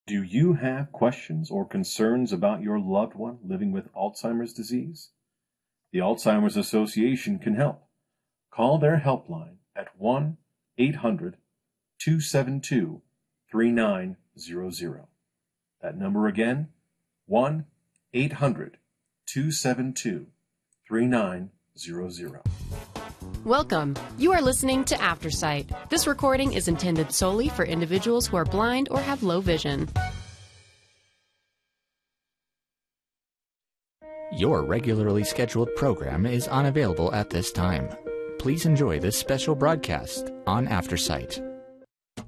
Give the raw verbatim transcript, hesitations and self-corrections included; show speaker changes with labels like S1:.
S1: Do you have questions or concerns about your loved one living with Alzheimer's disease? The Alzheimer's Association can help. Call their helpline at one eight hundred two seven two three nine zero zero. That number again, one eight hundred two seven two three nine zero zero.
S2: Welcome. You are listening to Aftersight. This recording is intended solely for individuals who are blind or have low vision.
S3: Your regularly scheduled program is unavailable at this time. Please enjoy this special broadcast on Aftersight.